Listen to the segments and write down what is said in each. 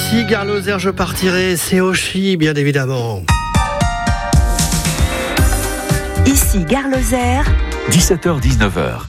Ici, Gare Lozère, je partirai. C'est Oshi, bien évidemment. Ici, Gare Lozère. 17h-19h.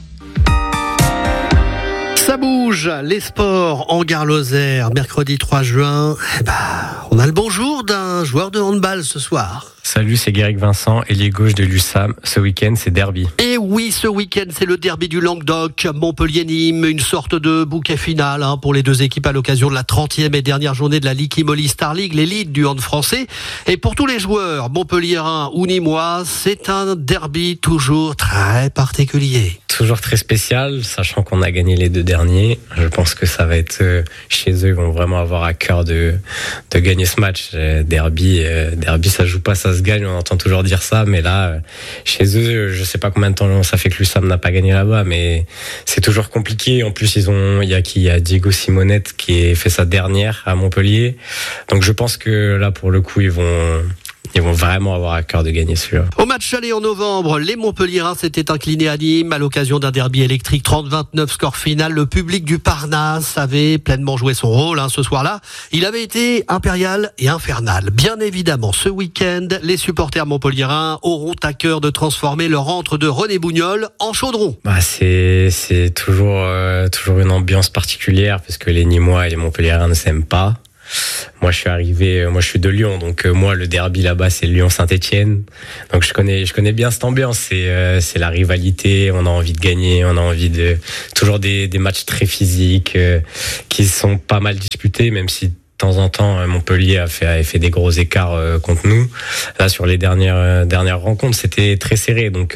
Ça bouge, les sports en Gare Lozère. Mercredi 3 juin, on a le bonjour d'un joueur de handball ce soir. Salut, c'est Guéric Vincent, ailier gauche de l'USAM. Ce week-end, c'est derby. Et oui, ce week-end, c'est le derby du Languedoc, Montpellier-Nîmes, une sorte de bouquet final pour les deux équipes à l'occasion de la 30e et dernière journée de la Ligue Imoli Star League, l'élite du hand français. Et pour tous les joueurs, montpelliérains ou nîmois, c'est un derby toujours très particulier. Toujours très spécial, sachant qu'on a gagné les deux derniers. Je pense que ça va être chez eux, ils vont vraiment avoir à cœur de gagner ce match. Derby, ça se joue pas, ça se gagne, on entend toujours dire ça, mais là, chez eux, je sais pas combien de temps ça fait que l'USAM n'a pas gagné là-bas, mais c'est toujours compliqué. En plus, il y a Diego Simonette qui a fait sa dernière à Montpellier. Donc je pense que là, pour le coup, ils vont vraiment avoir à cœur de gagner celui-là. Au match aller en novembre, les Montpelliérains s'étaient inclinés à Nîmes à l'occasion d'un derby électrique 30-29 score final. Le public du Parnasse avait pleinement joué son rôle ce soir-là. Il avait été impérial et infernal. Bien évidemment, ce week-end, les supporters montpelliérains auront à cœur de transformer leur antre de René Bougnol en chaudron. C'est toujours une ambiance particulière parce que les Nîmois et les Montpelliérains ne s'aiment pas. Moi, je suis de Lyon, donc moi, le derby là-bas, c'est Lyon-Saint-Etienne. Donc, je connais bien cette ambiance. C'est la rivalité. On a envie de gagner. On a envie de toujours des matchs très physiques qui sont pas mal disputés, même si de temps en temps, Montpellier a fait des gros écarts contre nous. Là, sur les dernières rencontres, c'était très serré. Donc,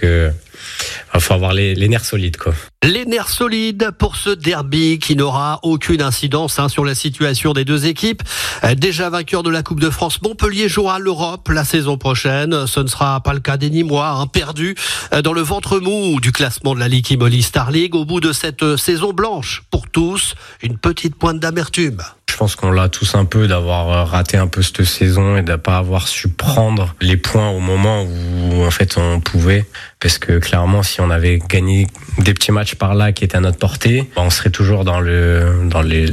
il faut avoir les nerfs solides, quoi. Les nerfs solides pour ce derby qui n'aura aucune incidence sur la situation des deux équipes. Déjà vainqueur de la Coupe de France, Montpellier jouera l'Europe la saison prochaine. Ce ne sera pas le cas des Nîmois, perdus dans le ventre mou du classement de la Ligue Imoli Star League. Au bout de cette saison blanche, pour tous, une petite pointe d'amertume. Je pense qu'on l'a tous un peu d'avoir raté un peu cette saison et de pas avoir su prendre les points au moment où en fait on pouvait, parce que clairement si on avait gagné des petits matchs par là qui étaient à notre portée, on serait toujours dans le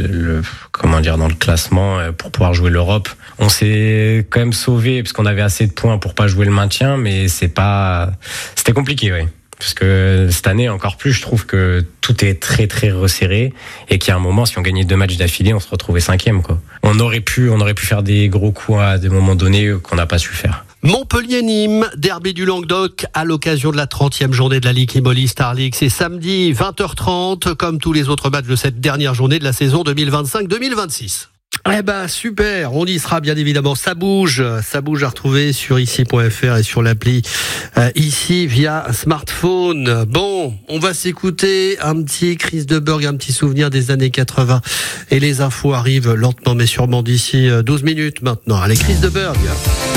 classement pour pouvoir jouer l'Europe. On s'est quand même sauvé parce qu'on avait assez de points pour pas jouer le maintien, mais c'était compliqué, ouais. Parce que cette année, encore plus, je trouve que tout est très très resserré et qu'il y a un moment, si on gagnait 2 matchs d'affilée, on se retrouvait 5e, quoi. On aurait pu faire des gros coups à des moments donnés qu'on n'a pas su faire. Montpellier-Nîmes, derby du Languedoc à l'occasion de la 30e journée de la Ligue Imoli Star League. C'est samedi 20h30, comme tous les autres matchs de cette dernière journée de la saison 2025-2026. Super, on y sera bien évidemment. Ça bouge à retrouver sur ici.fr et sur l'appli ici via smartphone. Bon, on va s'écouter un petit Chris de Burgh, un petit souvenir des années 80 et les infos arrivent lentement mais sûrement d'ici 12 minutes maintenant. Allez, Chris de Burgh.